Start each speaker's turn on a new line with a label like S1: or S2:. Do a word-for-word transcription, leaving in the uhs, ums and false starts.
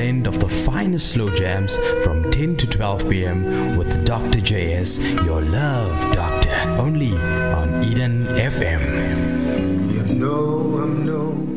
S1: blend of the finest slow jams from ten to twelve p.m. with Doctor J S, your love doctor, only on Eden F M.
S2: You know I'm no